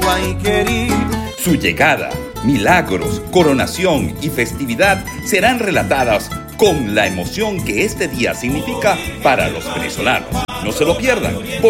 Guayquerí. Su llegada, milagros, coronación y festividad serán relatadas con la emoción que este día significa para los venezolanos. No se lo pierdan.